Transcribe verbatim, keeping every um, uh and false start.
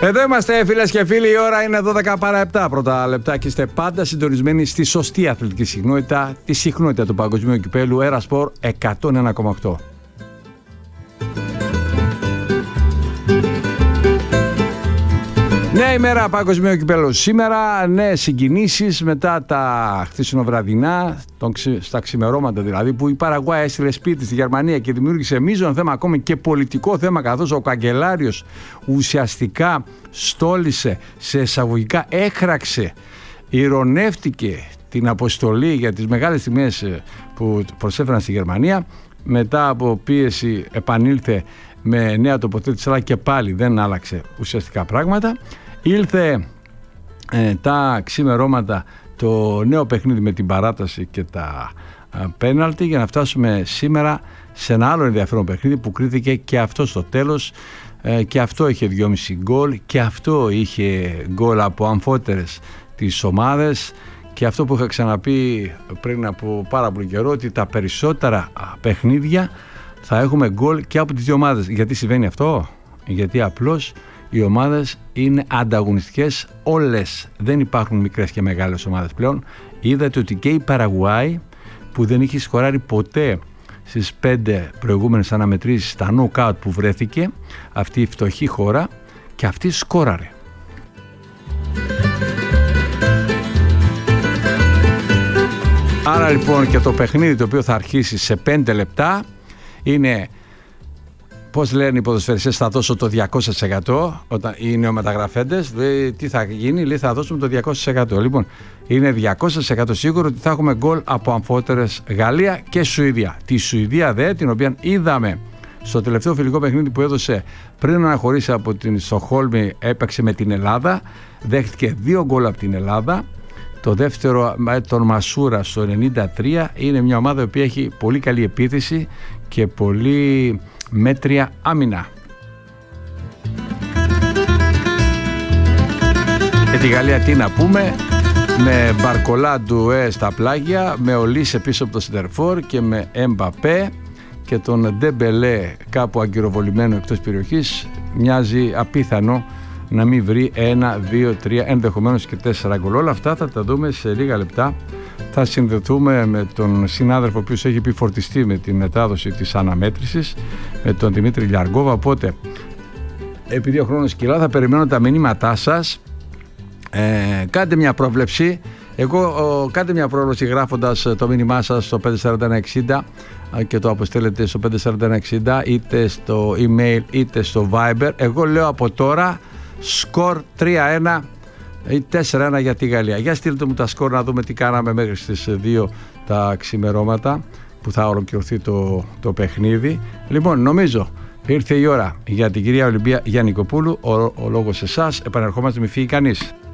Εδώ είμαστε, φίλες και φίλοι, η ώρα είναι δώδεκα παρά επτά πρώτα λεπτά και είστε πάντα συντονισμένοι στη σωστή αθλητική συχνότητα, τη συχνότητα του παγκοσμίου κυπέλου Ερασπορ εκατόν ένα κόμμα οκτώ. Νέα ημέρα παγκοσμίου κυπέλου σήμερα, νέες συγκινήσεις μετά τα χθεσινοβραδινά, στα ξημερώματα δηλαδή, που η Παραγουάη έστειλε σπίτι στη Γερμανία και δημιούργησε μείζον θέμα, ακόμη και πολιτικό θέμα, καθώς ο καγκελάριος ουσιαστικά στόλισε, σε εισαγωγικά έκραξε, ηρωνεύτηκε την αποστολή για τις μεγάλες τιμές που προσέφεραν στη Γερμανία. Μετά από πίεση επανήλθε με νέα τοποθέτηση, αλλά και πάλι δεν άλλαξε ουσιαστικά πράγματα. Ήλθε ε, τα ξημερώματα το νέο παιχνίδι με την παράταση και τα ε, πέναλτι, για να φτάσουμε σήμερα σε ένα άλλο ενδιαφέρον παιχνίδι που κρίθηκε και αυτό στο τέλος, ε, και αυτό είχε δυόμισι γκολ και αυτό είχε γκολ από αμφότερες τις ομάδες, και αυτό που είχα ξαναπεί πριν από πάρα πολύ καιρό, ότι τα περισσότερα παιχνίδια θα έχουμε γκολ και από τις δύο ομάδες. Γιατί συμβαίνει αυτό? Γιατί απλώς οι ομάδες είναι ανταγωνιστικές όλες. Δεν υπάρχουν μικρές και μεγάλες ομάδες πλέον. Είδατε ότι και η Παραγουάη, που δεν είχε σκοράρει ποτέ στις πέντε προηγούμενες αναμετρήσεις στα knockout που βρέθηκε, αυτή η φτωχή χώρα, και αυτή σκόραρε. Άρα λοιπόν και το παιχνίδι το οποίο θα αρχίσει σε πέντε λεπτά είναι, πώς λένε οι ποδοσφαιριστές, θα δώσω το διακόσια τοις εκατό, όταν οι νεομεταγραφέντες, λέει, τι θα γίνει, λέει, θα δώσουμε το διακόσια τοις εκατό. Λοιπόν, είναι διακόσια τοις εκατό σίγουρο ότι θα έχουμε γκολ από αμφότερες Γαλλία και Σουηδία. Τη Σουηδία δε, την οποία είδαμε στο τελευταίο φιλικό παιχνίδι που έδωσε πριν να αναχωρήσει από την Στοκχόλμη, έπαιξε με την Ελλάδα, δέχτηκε δύο γκολ από την Ελλάδα. Το δεύτερο με τον Μασούρα στο ενενήντα τρία. Είναι μια ομάδα η οποία έχει πολύ καλή επίθεση και πολύ μέτρια άμυνα. Και τη Γαλλία τι να πούμε, με Μπαρκολά Ντουέ στα πλάγια, με Ολίσε πίσω από το Σεντερφόρ και με Εμπαπέ και τον Ντεμπελέ κάπου αγκυροβολημένο εκτός περιοχής, μοιάζει απίθανο να μην βρει ένα, δύο, τρία, ενδεχομένως και τέσσερα γκολ. Όλα αυτά θα τα δούμε σε λίγα λεπτά. Θα συνδεθούμε με τον συνάδελφο ο οποίος έχει επιφορτιστεί με τη μετάδοση της αναμέτρησης, με τον Δημήτρη Λιαργόβα. Οπότε, επειδή ο χρόνος κυλά, θα περιμένω τα μηνύματά σας. Ε, κάντε μια πρόβλεψη. Εγώ ο, κάντε μια πρόβλεψη γράφοντας το μήνυμά σας στο πέντε τέσσερα ένα εξήντα και το αποστέλλετε στο πέντε τέσσερα ένα εξήντα, είτε στο email είτε στο Viber. Εγώ λέω από τώρα σκορ τρία ένα ή τέσσερα ένα για τη Γαλλία. Για στείλτε μου τα σκορ να δούμε τι κάναμε μέχρι στις δύο τα ξημερώματα που θα ολοκληρωθεί το, το παιχνίδι. Λοιπόν, νομίζω ήρθε η ώρα για την κυρία Ολυμπία Γιαννικοπούλου. Ο, ο λόγος σε εσάς. Επανερχόμαστε, μη φύγει κανείς.